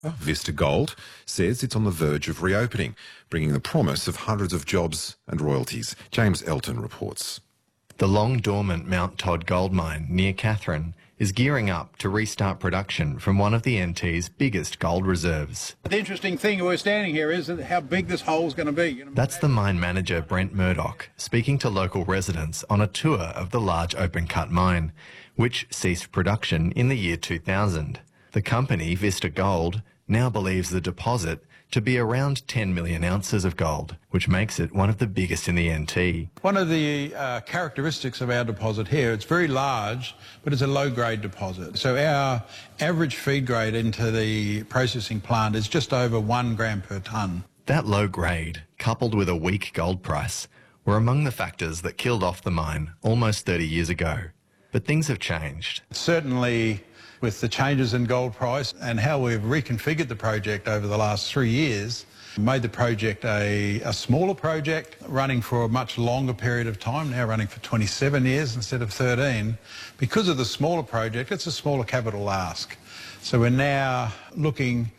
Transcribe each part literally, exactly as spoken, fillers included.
Vista Gold says it's on the verge of reopening, bringing the promise of hundreds of jobs and royalties. James Elton reports. The long-dormant Mount Todd gold mine near Katherine is gearing up to restart production from one of the N T's biggest gold reserves. The interesting thing we're standing here is how big this hole's going to be. That's the mine manager Brent Murdoch speaking to local residents on a tour of the large open-cut mine, which ceased production in the year two thousand. The company, Vista Gold, now believes the deposit to be around ten million ounces of gold, which makes it one of the biggest in the N T. One of the uh, characteristics of our deposit here, it's very large, but it's a low-grade deposit. So our average feed grade into the processing plant is just over one gram per tonne. That low grade, coupled with a weak gold price, were among the factors that killed off the mine almost thirty years ago. But things have changed. Certainly, with the changes in gold price and how we've reconfigured the project over the last three years, made the project a, a smaller project, running for a much longer period of time, now running for twenty-seven years instead of thirteen. Because of the smaller project, it's a smaller capital ask. So we're now looking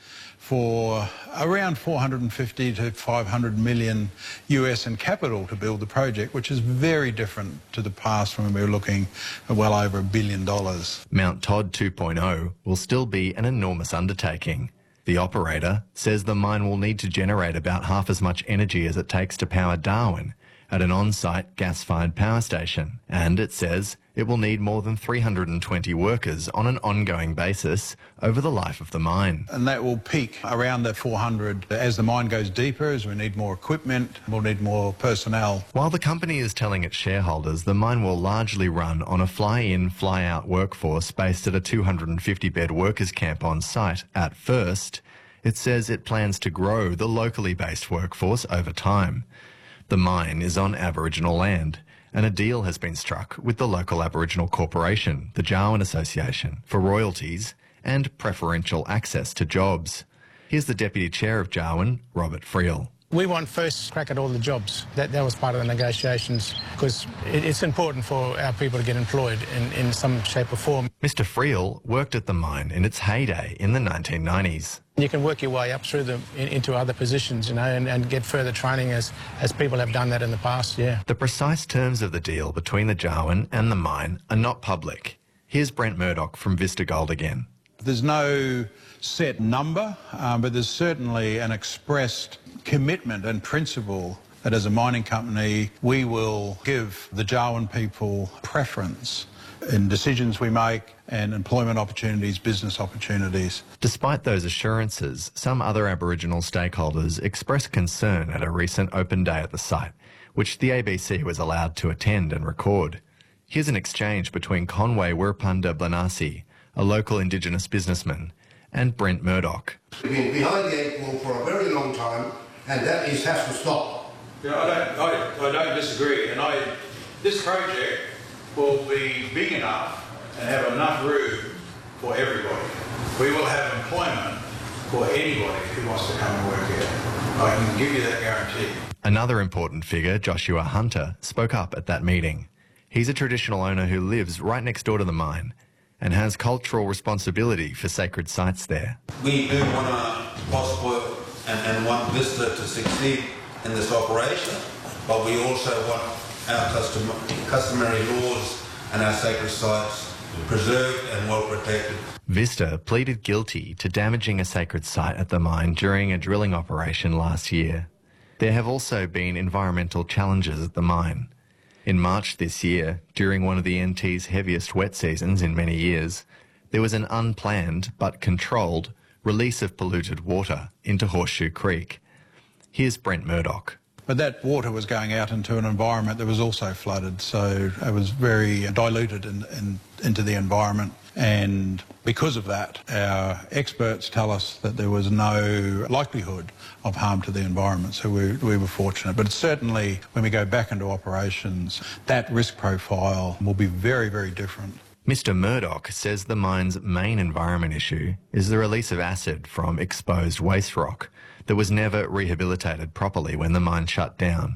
for around four hundred fifty to five hundred million U S in capital to build the project, which is very different to the past when we were looking at well over a billion dollars. Mount Todd two point oh will still be an enormous undertaking. The operator says the mine will need to generate about half as much energy as it takes to power Darwin at an on-site gas-fired power station, and it says it will need more than three hundred twenty workers on an ongoing basis over the life of the mine. And that will peak around the four hundred. As the mine goes deeper, as we need more equipment, we'll need more personnel. While the company is telling its shareholders the mine will largely run on a fly-in, fly-out workforce based at a two hundred fifty bed workers camp on site at first, it says it plans to grow the locally based workforce over time. The mine is on Aboriginal land, and a deal has been struck with the local Aboriginal corporation, the Jarwin Association, for royalties and preferential access to jobs. Here's the Deputy Chair of Jarwin, Robert Friel. We want first crack at all the jobs. That, that was part of the negotiations, because it, it's important for our people to get employed in, in some shape or form. Mister Friel worked at the mine in its heyday in the nineteen nineties. You can work your way up through them in, into other positions, you know, and, and get further training as, as people have done that in the past, yeah. The precise terms of the deal between the Jarwin and the mine are not public. Here's Brent Murdoch from Vista Gold again. There's no set number, um, but there's certainly an expressed commitment and principle that as a mining company we will give the Jarwin people preference in decisions we make and employment opportunities, business opportunities. Despite those assurances, some other Aboriginal stakeholders expressed concern at a recent open day at the site, which the A B C was allowed to attend and record. Here's an exchange between Conway Wirpunda Blanasi, a local Indigenous businessman, and Brent Murdoch. We've been behind the eight ball for a very long time, and that is has to stop. Yeah, I don't, I, I don't disagree, and I, this project will be big enough and have enough room for everybody. We will have employment for anybody who wants to come and work here. I can give you that guarantee. Another important figure, Joshua Hunter, spoke up at that meeting. He's a traditional owner who lives right next door to the mine and has cultural responsibility for sacred sites there. We do want to prosper and, and want Vista to succeed in this operation, but we also want our custom, customary laws and our sacred sites preserved and well protected. Vista pleaded guilty to damaging a sacred site at the mine during a drilling operation last year. There have also been environmental challenges at the mine. In March this year, during one of the N T's heaviest wet seasons in many years, there was an unplanned but controlled release of polluted water into Horseshoe Creek. Here's Brent Murdoch. But that water was going out into an environment that was also flooded, so it was very diluted in, in, into the environment. And because of that, our experts tell us that there was no likelihood of harm to the environment, so we, we were fortunate. But certainly, when we go back into operations, that risk profile will be very, very different. Mister Murdoch says the mine's main environment issue is the release of acid from exposed waste rock that was never rehabilitated properly when the mine shut down.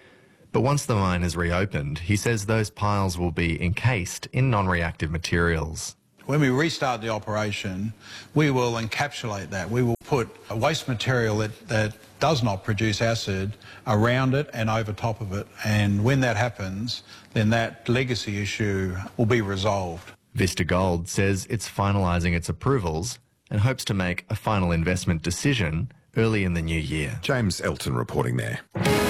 But once the mine is reopened, he says those piles will be encased in non-reactive materials. When we restart the operation, we will encapsulate that. We will put a waste material that, that does not produce acid around it and over top of it. And when that happens, then that legacy issue will be resolved. Vista Gold says it's finalising its approvals and hopes to make a final investment decision early in the new year. James Elton reporting there.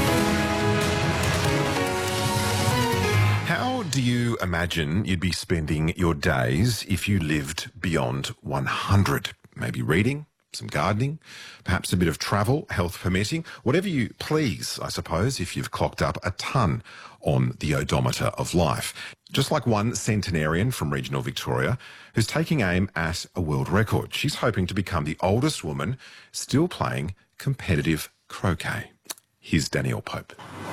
How do you imagine you'd be spending your days if you lived beyond one hundred? Maybe reading, some gardening, perhaps a bit of travel, health permitting, whatever you please, I suppose, if you've clocked up a ton on the odometer of life. Just like one centenarian from regional Victoria who's taking aim at a world record. She's hoping to become the oldest woman still playing competitive croquet. Here's Danielle Pope.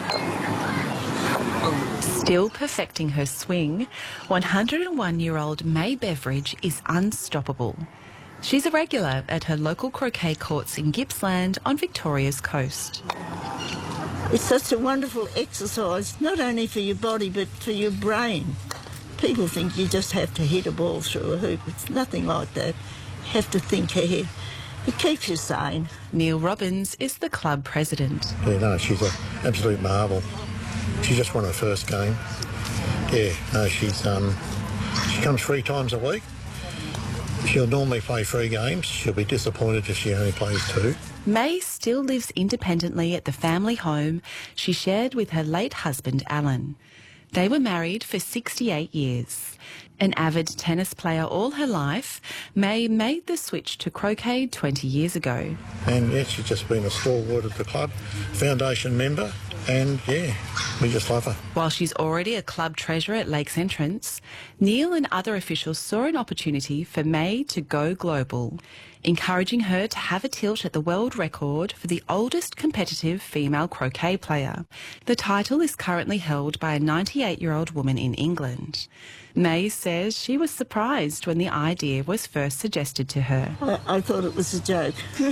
Still perfecting her swing, one hundred and one-year-old May Beveridge is unstoppable. She's a regular at her local croquet courts in Gippsland on Victoria's coast. It's such a wonderful exercise, not only for your body but for your brain. People think you just have to hit a ball through a hoop. It's nothing like that. You have to think ahead. It keeps you sane. Neil Robbins is the club president. Yeah, no, she's an absolute marvel. She just won her first game. Yeah, no, she's um, she comes three times a week. She'll normally play three games. She'll be disappointed if she only plays two. May still lives independently at the family home she shared with her late husband, Alan. They were married for sixty-eight years. An avid tennis player all her life, May made the switch to croquet twenty years ago. And yeah, she's just been a stalwart of the club, foundation member, and yeah, we just love her. While she's already a club treasurer at Lakes Entrance, Neil and other officials saw an opportunity for May to go global, encouraging her to have a tilt at the world record for the oldest competitive female croquet player. The title is currently held by a ninety-eight-year-old woman in England. May says she was surprised when the idea was first suggested to her. I, I thought it was a joke.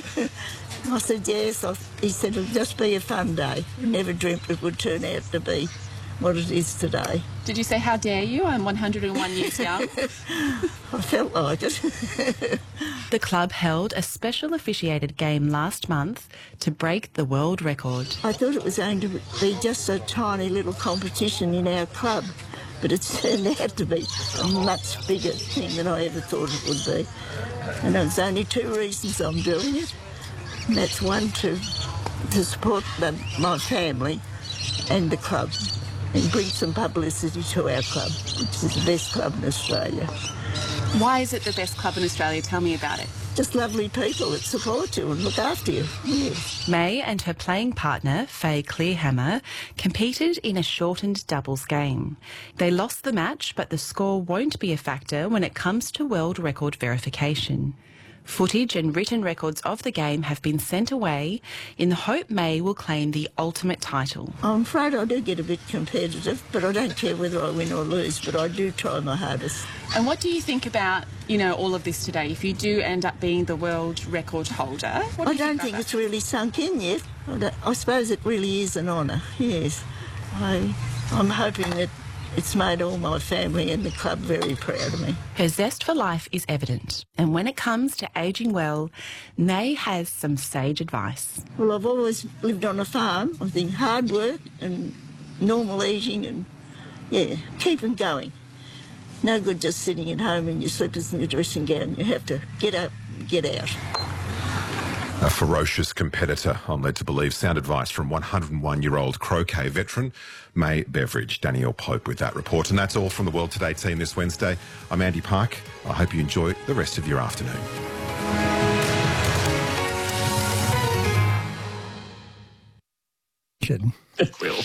I said yes. I, he said it'll just be a fun day. I never dreamt it would turn out to be what it is today. Did you say, how dare you? I'm one hundred and one years young. I felt like it. The club held a special officiated game last month to break the world record. I thought it was going to be just a tiny little competition in our club, but it turned out to be a much bigger thing than I ever thought it would be. And there's only two reasons I'm doing it. And that's one, to, to support the, my family and the club and bring some publicity to our club, which is the best club in Australia. Why is it the best club in Australia? Tell me about it. Just lovely people that support you and look after you. Yes. May and her playing partner, Faye Clearhammer, competed in a shortened doubles game. They lost the match, but the score won't be a factor when it comes to world record verification. Footage and written records of the game have been sent away in the hope May will claim the ultimate title. I'm afraid I do get a bit competitive, but I don't care whether I win or lose, but I do try my hardest. And what do you think about, you know, all of this today? If you do end up being the world record holder, what do I you don't think, think that? it's really sunk in yet. I, don't, I suppose it really is an honour, yes. I, I'm hoping that it's made all my family and the club very proud of me. Her zest for life is evident, and when it comes to ageing well, May has some sage advice. Well, I've always lived on a farm. I think hard work and normal eating and, yeah, keeping going. No good just sitting at home in your slippers and your dressing gown. You have to get up and get out. A ferocious competitor, I'm led to believe. Sound advice from one hundred and one-year-old croquet veteran May Beveridge. Danielle Pope with that report. And that's all from the World Today team this Wednesday. I'm Andy Park. I hope you enjoy the rest of your afternoon. It will.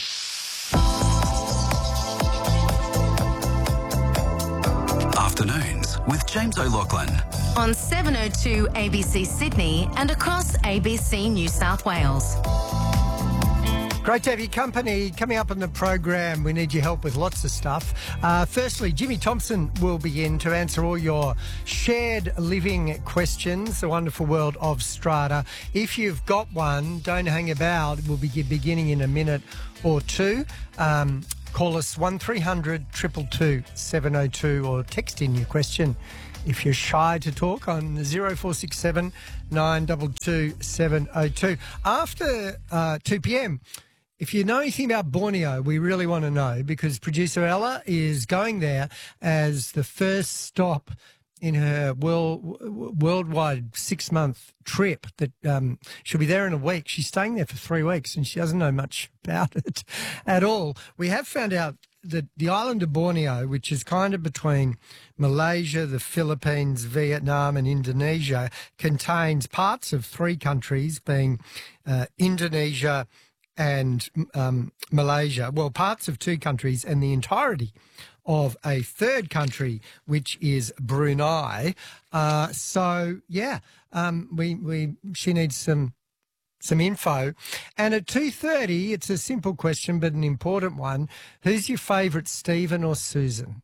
Afternoons with James O'Loughlin. On seven oh two A B C Sydney and across A B C New South Wales. Great to have your company. Coming up on the program, we need your help with lots of stuff. Uh, firstly, Jimmy Thompson will be in to answer all your shared living questions, the wonderful world of strata. If you've got one, don't hang about. We'll be beginning in a minute or two. Um, call us one three hundred, two two two, seven oh two or text in your question if you're shy to talk, on zero four six seven nine two two seven oh two. After uh, two p.m, if you know anything about Borneo, we really want to know, because producer Ella is going there as the first stop in her world, worldwide six-month trip. That um, she'll be there in a week. She's staying there for three weeks and she doesn't know much about it at all. We have found out that the island of Borneo, which is kind of between Malaysia, the Philippines, Vietnam and Indonesia, contains parts of three countries, being uh, Indonesia and um, Malaysia. Well, parts of two countries and the entirety of a third country, which is Brunei. Uh, so, yeah, um, we we she needs some some info. And at two thirty, it's a simple question but an important one. Who's your favourite, Stephen or Susan?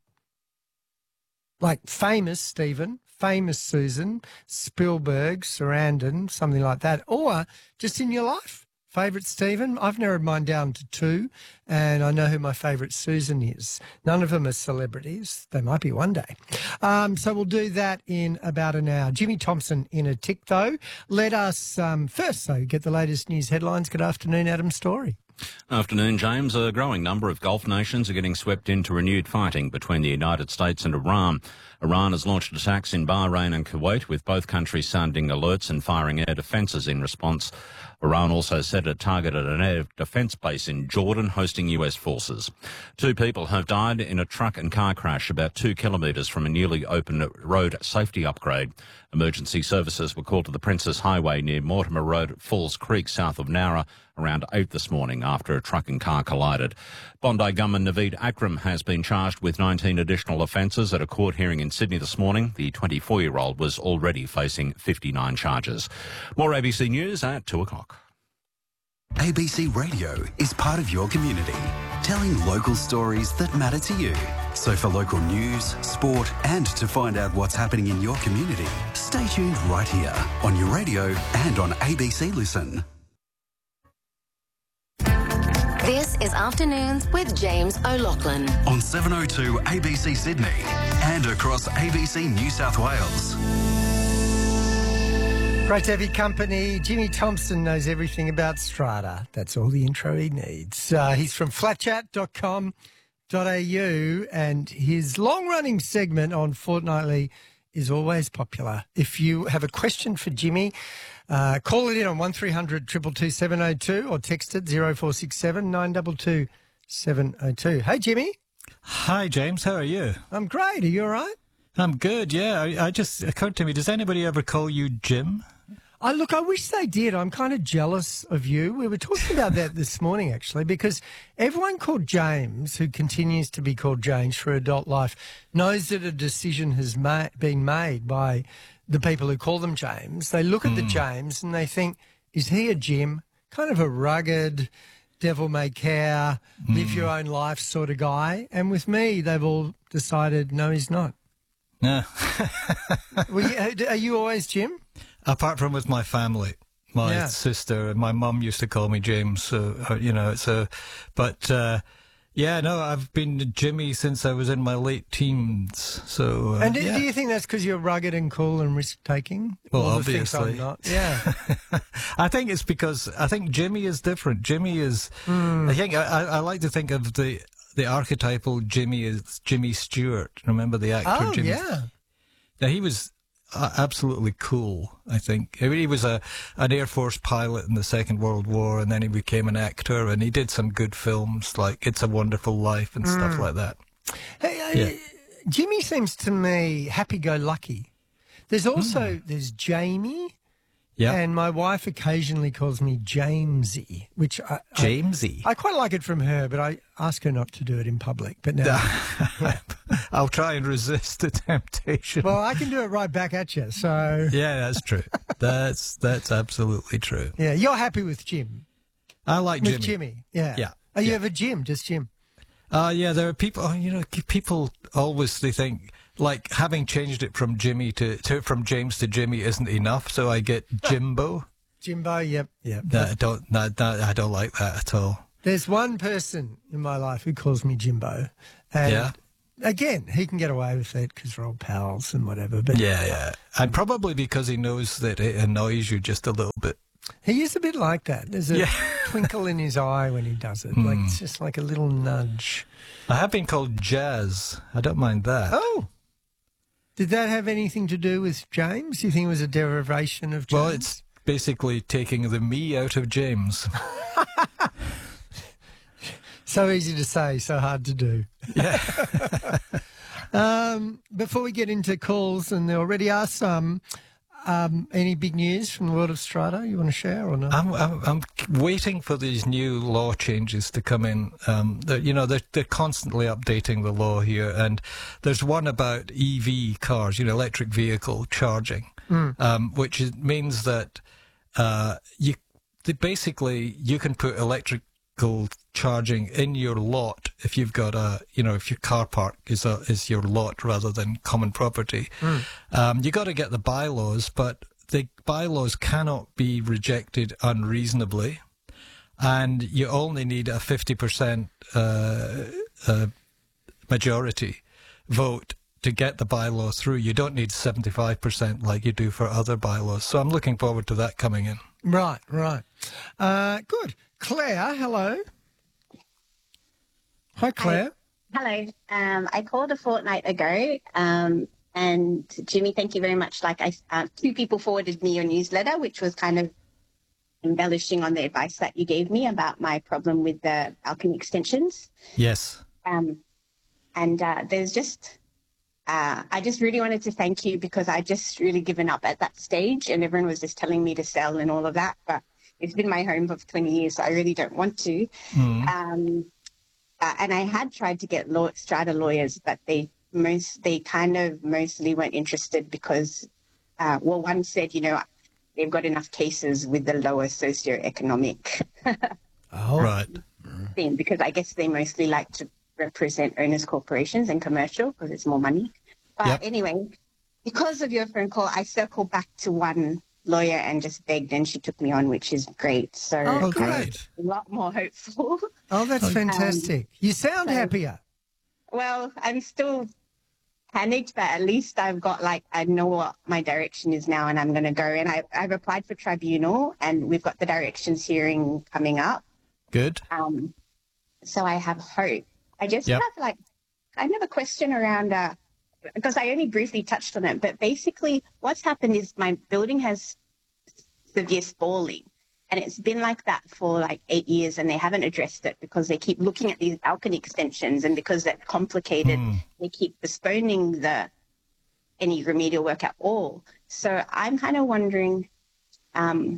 Like famous Stephen, famous Susan, Spielberg, Sarandon, something like that. Or just in your life. Favourite Stephen? I've narrowed mine down to two, and I know who my favourite Susan is. None of them are celebrities. They might be one day. Um, so we'll do that in about an hour. Jimmy Thompson in a tick, though. Let us um, first, though, get the latest news headlines. Good afternoon, Adam Story. Afternoon, James. A growing number of Gulf nations are getting swept into renewed fighting between the United States and Iran. Iran has launched attacks in Bahrain and Kuwait, with both countries sounding alerts and firing air defences in response. Iran also said it targeted an air defence base in Jordan hosting U S forces. Two people have died in a truck and car crash about two kilometres from a newly opened road safety upgrade. Emergency services were called to the Princess Highway near Mortimer Road at Falls Creek, south of Nowra, around eight this morning after a truck and car collided. Bondi gunman Naveed Akram has been charged with nineteen additional offences at a court hearing in Sydney this morning. The twenty-four-year-old was already facing fifty-nine charges. More A B C News at two o'clock. A B C Radio is part of your community, telling local stories that matter to you. So for local news, sport and to find out what's happening in your community, stay tuned right here on your radio and on A B C Listen. This is Afternoons with James O'Loughlin. On seven oh two A B C Sydney and across A B C New South Wales. Great to have your company. Jimmy Thompson knows everything about Strata. That's all the intro he needs. Uh, he's from flat chat dot com dot a u, and his long-running segment on Fortnightly is always popular. If you have a question for Jimmy, uh, call it in on one three hundred two two two seven oh two or text it zero four six seven nine two two seven oh two. Hey, Jimmy. Hi, James. How are you? I'm great. Are you all right? I'm good, yeah. I, I just occurred to me, does anybody ever call you Jim? I look, I wish they did. I'm kind of jealous of you. We were talking about that this morning, actually, because everyone called James, who continues to be called James for adult life, knows that a decision has ma- been made by the people who call them James. They look at mm. the James and they think, is he a Jim? Kind of a rugged, devil may care, mm. live your own life sort of guy. And with me, they've all decided, no, he's not. No. Well, are you always Jim? Apart from with my family, my yeah. sister and my mum used to call me James. So uh, you know, so, but uh, yeah, no, I've been Jimmy since I was in my late teens. So, uh, and do, yeah. do you think that's because you're rugged and cool and risk taking? Well, All obviously, I'm not. Yeah. I think it's because I think Jimmy is different. Jimmy is. Mm. I think I, I like to think of the the archetypal Jimmy as Jimmy Stewart. Remember the actor? Oh Jimmy? yeah. Now he was. Uh, absolutely cool, I think. I mean, he was a an Air Force pilot in the Second World War, and then he became an actor, and he did some good films like It's a Wonderful Life and mm. stuff like that. Hey, uh, yeah. Jimmy seems to me happy-go-lucky. There's also, mm. there's Jamie, yeah. and my wife occasionally calls me Jamesy, which I... Jamesy? I, I quite like it from her, but I ask her not to do it in public. But now... I'll try and resist the temptation. Well, I can do it right back at you, so... Yeah, that's true. That's that's absolutely true. Yeah, you're happy with Jim. I like with Jimmy. Jimmy, yeah. Yeah. Are you yeah. ever Jim, just Jim? Uh, yeah, there are people, you know, people always, they think, like, having changed it from Jimmy to, to from James to Jimmy isn't enough, so I get Jimbo. Jimbo, yep, yep. No, I don't, no, no, I don't like that at all. There's one person in my life who calls me Jimbo. And yeah. again, he can get away with it because we're all pals and whatever. But yeah, yeah. And probably because he knows that it annoys you just a little bit. He is a bit like that. There's a Yeah. twinkle in his eye when he does it. Mm. Like it's just like a little nudge. I have been called Jazz. I don't mind that. Oh. Did that have anything to do with James? Do you think it was a derivation of James? Well, it's basically taking the me out of James. So easy to say, so hard to do. Yeah. um, before we get into calls, and there already are some, um, any big news from the world of Strata you want to share or not? I'm, I'm, I'm waiting for these new law changes to come in. Um, you know, they're, they're constantly updating the law here, and there's one about E V cars, you know, electric vehicle charging, Mm. um, which is, means that uh, you that basically you can put electrical charging in your lot if you've got a, you know, if your car park is a, is your lot rather than common property. Mm. Um, you got to get the bylaws, but the bylaws cannot be rejected unreasonably, and you only need a fifty percent uh, uh, majority vote to get the bylaw through. You don't need seventy-five percent like you do for other bylaws. So I'm looking forward to that coming in. Right, right. Uh, good. Claire, hello. Hi, Claire. Hello. Um, I called a fortnight ago, um, and Jimmy, thank you very much. Like I, uh, two people forwarded me your newsletter, which was kind of embellishing on the advice that you gave me about my problem with the balcony extensions. Yes. Um, and uh, there's just, uh, I just really wanted to thank you because I just really given up at that stage, and everyone was just telling me to sell and all of that. But it's been my home for twenty years, so I really don't want to. Mm. Um, Uh, and I had tried to get law, strata lawyers, but they most they kind of mostly weren't interested because, uh, well, one said, you know, they've got enough cases with the lower socioeconomic oh. right. thing, because I guess they mostly like to represent owners corporations and commercial because it's more money. But Yep. anyway, because of your phone call, I circled back to one lawyer and just begged, and she took me on, which is great. So Oh, great. a lot more hopeful. Oh, that's fantastic. You sound so- happier. Well, I'm still panicked, but at least I've got, like, I know what my direction is now, and I'm going to go. And I, I've applied for tribunal, and we've got the directions hearing coming up. Good. Um, so I have hope. I just Yep. have, like, kind of a question around, uh, because I only briefly touched on it, but basically what's happened is my building has severe spalling. And it's been like that for like eight years and they haven't addressed it because they keep looking at these balcony extensions, and because they're complicated, Mm. they keep postponing the any remedial work at all. So I'm kind of wondering, um,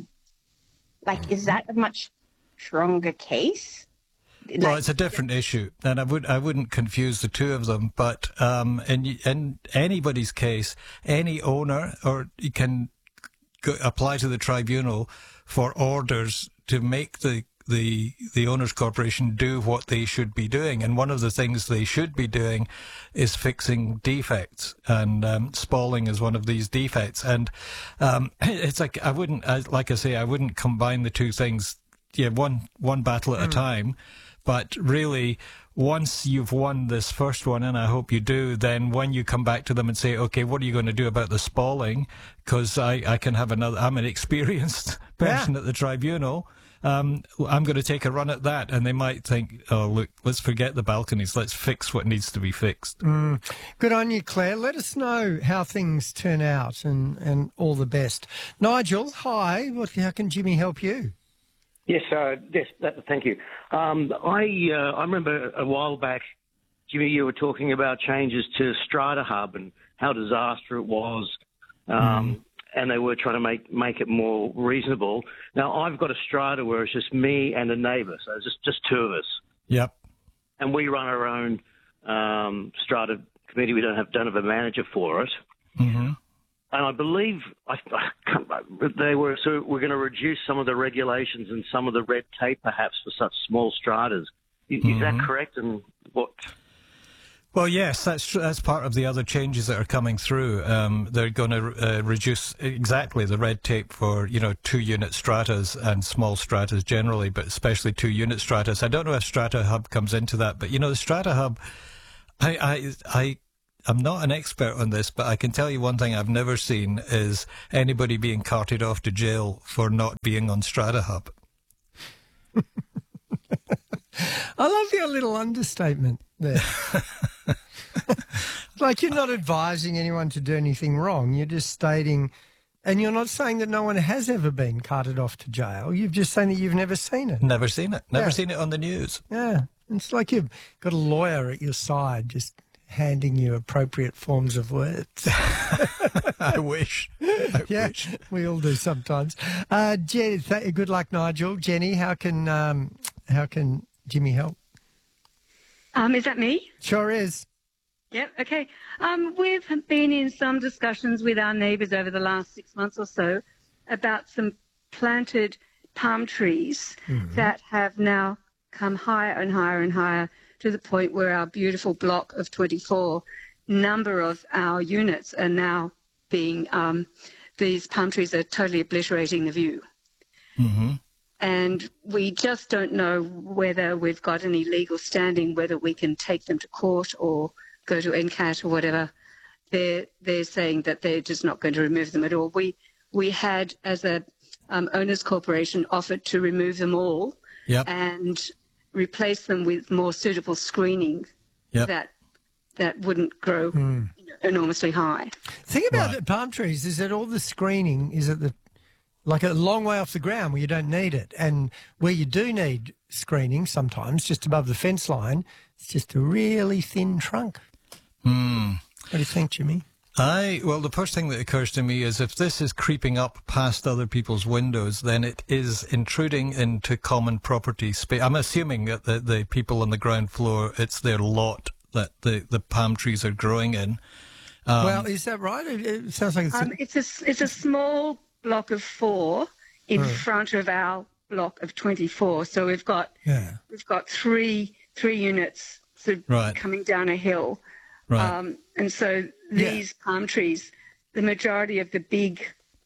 like, is that a much stronger case? Well, Like- it's a different issue, and I would I wouldn't confuse the two of them. But um, in in anybody's case, any owner or you can go, apply to the tribunal for orders to make the the the owners corporation do what they should be doing, and one of the things they should be doing is fixing defects, and um, spalling is one of these defects. And um, it's like I wouldn't, I, like I say, I wouldn't combine the two things. Yeah, one one battle at a time. But really, once you've won this first one, and I hope you do, then when you come back to them and say, okay, what are you going to do about the spalling? Because I, I can have another, I'm an experienced person at the tribunal. Um, I'm going to take a run at that. And they might think, oh, look, let's forget the balconies. Let's fix what needs to be fixed. Mm. Good on you, Claire. Let us know how things turn out, and, and all the best. Nigel, hi. What, how can Jimmy help you? Yes, uh, yes. That, thank you. Um, I uh, I remember a while back, Jimmy, you were talking about changes to Strata Hub and how disaster it was, um, mm. and they were trying to make make it more reasonable. Now I've got a Strata where it's just me and a neighbour, so it's just just two of us. Yep. And we run our own um, Strata committee. We don't have don't have a manager for it. Mm-hmm. And I believe I, I can't, they were so we're going to reduce some of the regulations and some of the red tape, perhaps, for such small stratas. Is, Mm-hmm. is that correct? And what? Well, yes, that's that's part of the other changes that are coming through. Um, they're going to uh, reduce exactly the red tape for, you know, two-unit stratas and small stratas generally, but especially two-unit stratas. I don't know if Strata Hub comes into that, but, you know, the Strata Hub, I, I, I, I'm not an expert on this, but I can tell you one thing I've never seen is anybody being carted off to jail for not being on StrataHub. I love your little understatement there. Like, you're not advising anyone to do anything wrong. You're just stating, and you're not saying that no one has ever been carted off to jail. You're just saying that you've never seen it. Never seen it. Never Yeah. seen it on the news. Yeah. It's like you've got a lawyer at your side just handing you appropriate forms of words. I wish. I yeah, wish. we all do sometimes. Uh, Jenny, th- good luck, Nigel. Jenny, how can um, how can Jimmy help? Um, is that me? Sure is. Yep, okay. Um, we've been in some discussions with our neighbours over the last six months or so about some planted palm trees Mhm. that have now come higher and higher and higher to the point where our beautiful block of twenty-four number of our units are now being, um, these palm trees are totally obliterating the view. Mm-hmm. And we just don't know whether we've got any legal standing, whether we can take them to court or go to N C A T or whatever. They're, they're saying that they're just not going to remove them at all. We, we had, as a um, owners corporation, offered to remove them all Yep. and replace them with more suitable screening Yep. that that wouldn't grow Mm. enormously high. The thing about the palm trees is that all the screening is at the like a long way off the ground where you don't need it, and where you do need screening sometimes just above the fence line, it's just a really thin trunk. Hmm. What do you think, Jimmy? I well, the first thing that occurs to me is if this is creeping up past other people's windows, then it is intruding into common property space. I'm assuming that the, the people on the ground floor, it's their lot that the, the palm trees are growing in. Um, well, is that right? It, it sounds like it's... Um, it's a it's a small block of four in Oh. front of our block of twenty-four. So we've got Yeah. we've got three three units sort of Right. coming down a hill, Right. um, and so these palm trees, the majority of the big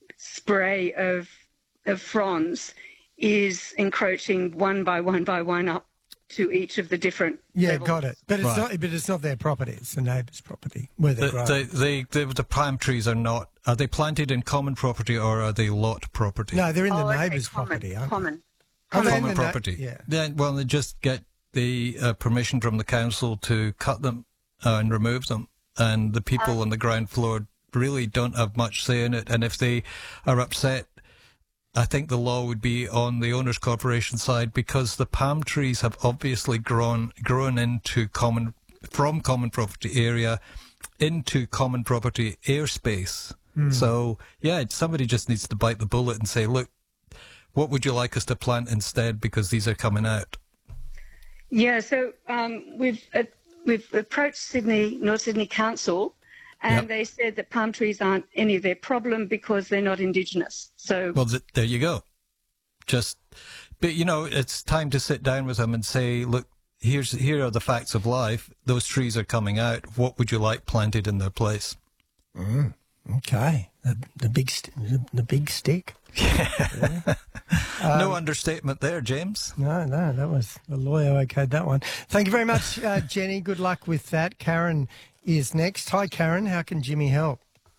spray of of fronds is encroaching one by one by one up to each of the different Yeah, levels. got it. But it's Right. not. But it's not their property. It's the neighbour's property where they the, grow. the, the, the, the palm trees are not, are they planted in common property or are they lot property? No, they're in the Oh, okay, neighbour's common, property, aren't they? common. Are they in Common the na- property. yeah. Then, well, they just get the uh, permission from the council to cut them uh, and remove them. And the people Uh, on the ground floor really don't have much say in it. And if they are upset, I think the law would be on the owners' corporation side because the palm trees have obviously grown grown into common from common property area into common property airspace. Mm. So yeah, somebody just needs to bite the bullet and say, look, what would you like us to plant instead? Because these are coming out. Yeah, so um, we've uh, we've approached Sydney North Sydney Council, and Yep. they said that palm trees aren't any of their problem because they're not Indigenous. So Well, th- there you go. Just, but you know, it's time to sit down with them and say, look, here's here are the facts of life. Those trees are coming out. What would you like planted in their place? Mm, okay, the, the big st- the, the big stick. Yeah. no Um, understatement there, James. No, no, that was the lawyer okayed that one. Thank you very much, uh, Jenny. Good luck with that. Karen is next. Hi, Karen. How can Jimmy help?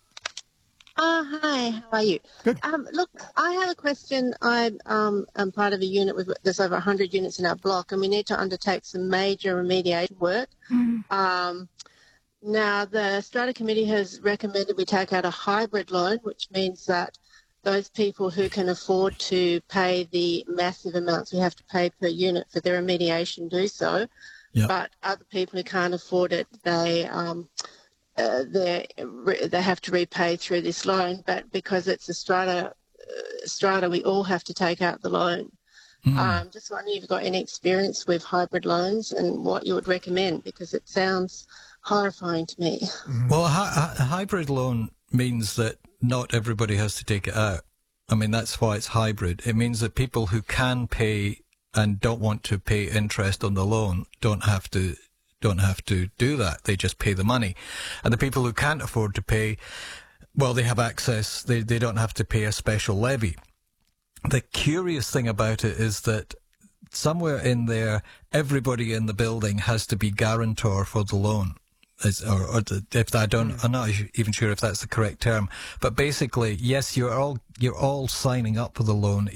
Oh, hi. How are you? Good. Um, look, I have a question. I um, am part of a unit with there's over one hundred units in our block, and we need to undertake some major remediation work. Um, now, the Strata Committee has recommended we take out a hybrid loan, which means that those people who can afford to pay the massive amounts we have to pay per unit for their remediation do so. Yep. But other people who can't afford it, they um, uh, they they have to repay through this loan. But because it's a strata uh, strata, we all have to take out the loan. Mm. Um, just wondering if you've got any experience with hybrid loans and what you would recommend, because it sounds horrifying to me. Well, a, hy- a hybrid loan means that not everybody has to take it out. I mean, that's why it's hybrid. It means that people who can pay and don't want to pay interest on the loan don't have to don't have to do that. They just pay the money. And the people who can't afford to pay, well, they have access. They they don't have to pay a special levy. The curious thing about it is that somewhere in there, everybody in the building has to be guarantor for the loan. is, or, or the, if I don't, I'm not even sure if that's the correct term. But basically, yes, you're all you're all signing up for the loan.